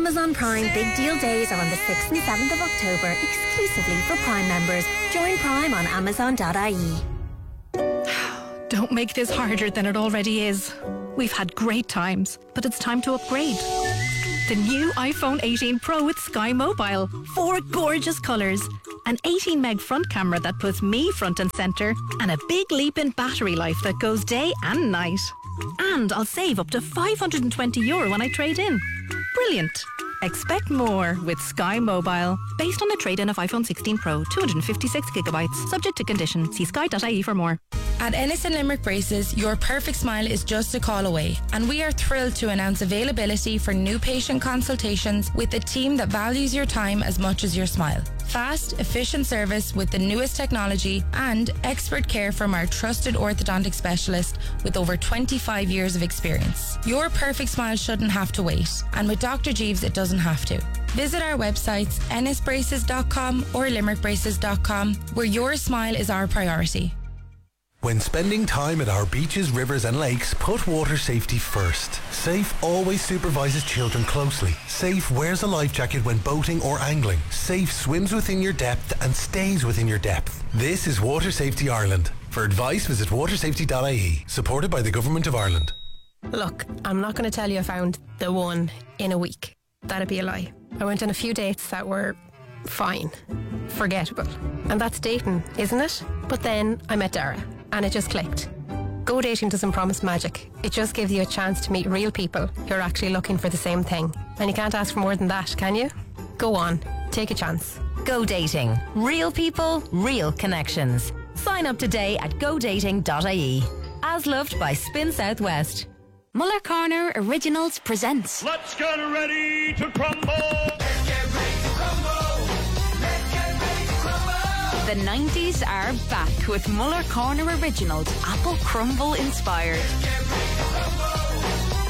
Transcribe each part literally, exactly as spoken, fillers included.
Amazon Prime Big Deal Days are on the sixth and seventh of October, exclusively for Prime members. Join Prime on amazon dot I E. Don't make this harder than it already is. We've had great times, but it's time to upgrade. The new iPhone eighteen Pro with Sky Mobile. Four gorgeous colours. An eighteen meg front camera that puts me front and centre. And a big leap in battery life that goes day and night. And I'll save up to five hundred twenty euro when I trade in. Brilliant. Expect more with Sky Mobile. Based on the trade-in of iPhone sixteen Pro, two hundred fifty-six gigabytes. Subject to condition. See sky dot I E for more. At Ennis and Limerick Braces, your perfect smile is just a call away. And we are thrilled to announce availability for new patient consultations with a team that values your time as much as your smile. Fast, efficient service with the newest technology and expert care from our trusted orthodontic specialist with over twenty-five years of experience. Your perfect smile shouldn't have to wait. And with Doctor Jeeves, it doesn't have to. Visit our websites ennis braces dot com or limerick braces dot com, where your smile is our priority. When spending time at our beaches, rivers and lakes, put water safety first. Safe always supervises children closely. Safe wears a life jacket when boating or angling. Safe swims within your depth and stays within your depth. This is Water Safety Ireland. For advice, visit water safety dot I E. Supported by the Government of Ireland. Look, I'm not going to tell you I found the one in a week. That'd be a lie. I went on a few dates that were fine, forgettable. And that's dating, isn't it? But then I met Dara. And it just clicked. Go dating doesn't promise magic. It just gives you a chance to meet real people who are actually looking for the same thing. And you can't ask for more than that, can you? Go on, take a chance. Go dating. Real people, real connections. Sign up today at go dating dot I E. As loved by Spin Southwest. Muller Corner Originals presents Let's get ready to crumble! Let's get ready to crumble! Let's get ready to crumble! The nineties are back with Muller Corner Originals, Apple Crumble inspired. Let's get ready to crumble!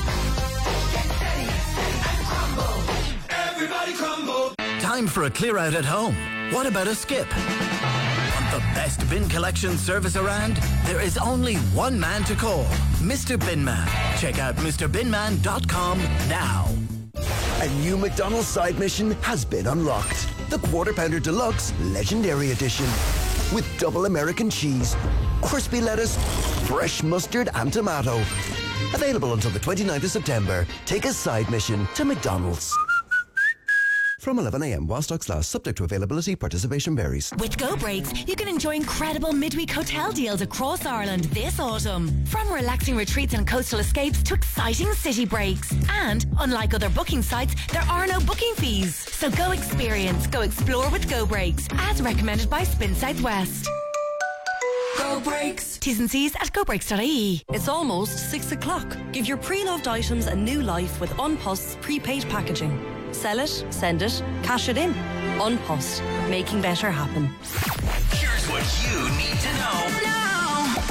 Get ready and crumble! Everybody crumble! Time for a clear out at home. What about a skip? Want the best bin collection service around? There is only one man to call, Mister Binman. Check out Mr bin man dot com now. A new McDonald's side mission has been unlocked. The Quarter Pounder Deluxe Legendary Edition. With double American cheese, crispy lettuce, fresh mustard and tomato. Available until the twenty-ninth of September. Take a side mission to McDonald's. From eleven a m while stocks last, subject to availability, participation varies. With Go Breaks, you can enjoy incredible midweek hotel deals across Ireland this autumn. From relaxing retreats and coastal escapes to exciting city breaks. And, unlike other booking sites, there are no booking fees. So go experience, go explore with Go Breaks, as recommended by Spin Southwest. Go Breaks. T's and C's at go breaks dot I E. It's almost six o'clock. Give your pre-loved items a new life with Unpost's prepaid packaging. Sell it, send it, cash it in. Unpost, making better happen. Here's what you need to know now.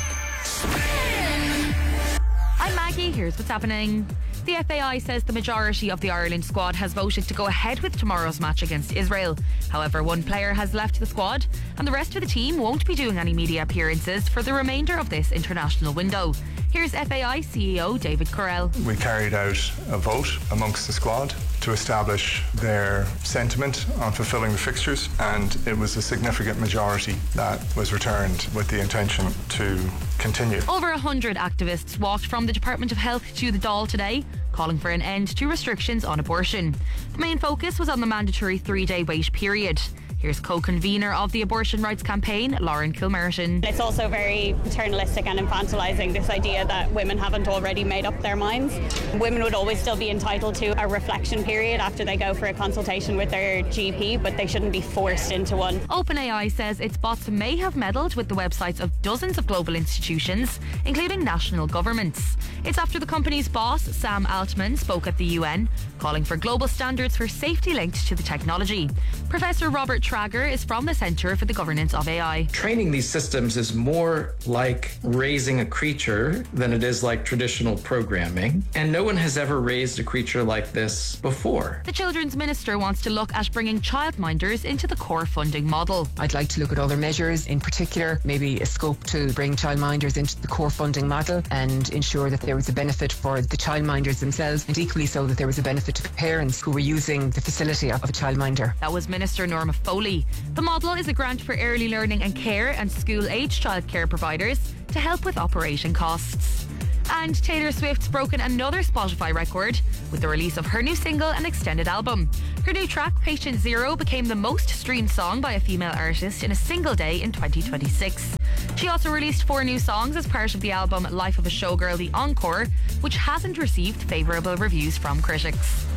Spin. I'm Maggie. Here's what's happening. The F A I says the majority of the Ireland squad has voted to go ahead with tomorrow's match against Israel. However, one player has left the squad and the rest of the team won't be doing any media appearances for the remainder of this international window. Here's F A I C E O David Correll. We carried out a vote amongst the squad to establish their sentiment on fulfilling the fixtures, and it was a significant majority that was returned with the intention to continue. Over one hundred activists walked from the Department of Health to the Dáil today, calling for an end to restrictions on abortion. The main focus was on the mandatory three-day wait period. Here's co-convener of the abortion rights campaign, Lauren Kilmerton. It's also very paternalistic and infantilising, this idea that women haven't already made up their minds. Women would always still be entitled to a reflection period after they go for a consultation with their G P, but they shouldn't be forced into one. OpenAI says its bots may have meddled with the websites of dozens of global institutions, including national governments. It's after the company's boss, Sam Altman, spoke at the U N, calling for global standards for safety linked to the technology. Professor Robert Trager is from the Centre for the Governance of A I. Training these systems is more like raising a creature than it is like traditional programming, and no one has ever raised a creature like this before. The Children's Minister wants to look at bringing childminders into the core funding model. I'd like to look at other measures, in particular maybe a scope to bring childminders into the core funding model and ensure that there was a benefit for the childminders themselves, and equally so that there was a benefit to parents who were using the facility of a childminder. That was Minister Norma Foley. The model is a grant for early learning and care and school-age childcare providers to help with operation costs. And Taylor Swift's broken another Spotify record with the release of her new single and extended album. Her new track, Patient Zero, became the most streamed song by a female artist in a single day in twenty twenty-six. She also released four new songs as part of the album Life of a Showgirl, The Encore, which hasn't received favourable reviews from critics.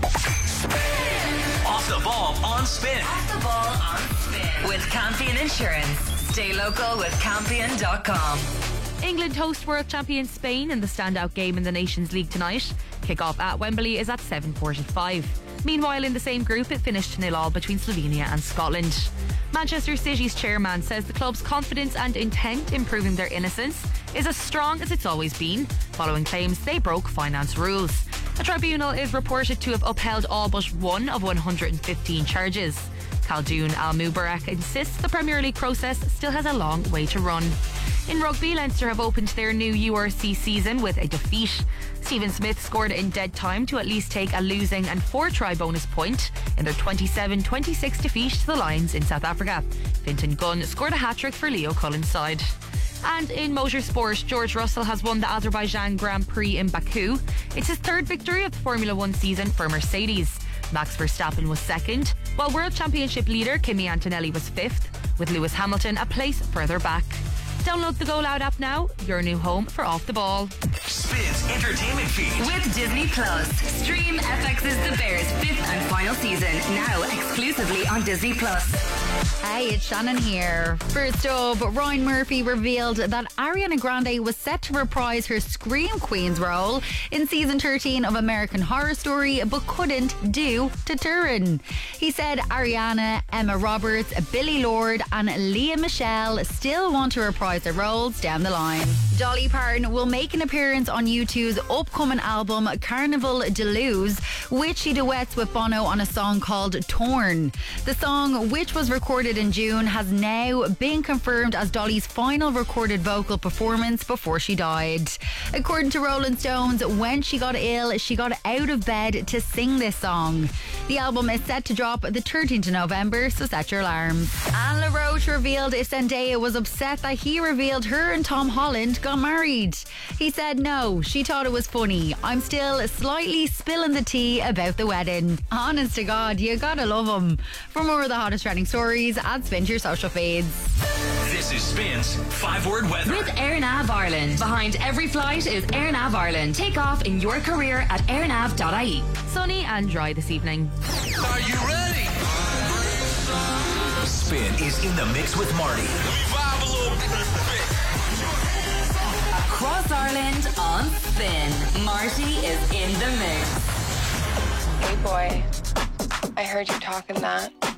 Off the ball on Spin. Off the ball on Spin. With Campion Insurance. Stay local with Campion dot com. England host world champion Spain in the standout game in the Nations League tonight. Kick-off at Wembley is at seven forty-five. Meanwhile, in the same group, it finished nil all between Slovenia and Scotland. Manchester City's chairman says the club's confidence and intent in proving their innocence is as strong as it's always been, following claims they broke finance rules. A tribunal is reported to have upheld all but one of one hundred fifteen charges. Khaldoon Al Mubarak insists the Premier League process still has a long way to run. In rugby, Leinster have opened their new U R C season with a defeat. Stephen Smith scored in dead time to at least take a losing and four-try bonus point in their twenty-seven twenty-six defeat to the Lions in South Africa. Fintan Gunn scored a hat-trick for Leo Cullen's side. And in motorsport, George Russell has won the Azerbaijan Grand Prix in Baku. It's his third victory of the Formula One season for Mercedes. Max Verstappen was second, while World Championship leader Kimi Antonelli was fifth, with Lewis Hamilton a place further back. Download the Go Loud app now, your new home for Off the Ball. Spin's entertainment feed. With Disney Plus. Stream F X's The Bears' fifth and final season, now exclusively on Disney Plus. Hey, it's Shannon here. First up, Ryan Murphy revealed that Ariana Grande was set to reprise her Scream Queen's role in season thirteen of American Horror Story, but couldn't due to Turin. He said Ariana, Emma Roberts, Billy Lord and Lea Michele still want to reprise their roles down the line. Dolly Parton will make an appearance on U two's upcoming album Carnival de Luz, which she duets with Bono on a song called Torn. The song, which was recorded in June, has now been confirmed as Dolly's final recorded vocal performance before she died. According to Rolling Stones, when she got ill, she got out of bed to sing this song. The album is set to drop the thirteenth of November, so set your alarms. Anne LaRoche revealed if Zendaya was upset that he revealed her and Tom Holland got married. He said no, she thought it was funny. I'm still slightly spilling the tea about the wedding. Honest to God, you gotta love him. For more of the hottest trending stories, add Spin to your social feeds. This is Spin's five-word weather. With AirNav Ireland. Behind every flight is AirNav Ireland. Take off in your career at airnav dot I E. Sunny and dry this evening. Are you ready? Spin is in the mix with Marty. Across Ireland on Spin. Marty is in the mix. Hey boy, I heard you talking that.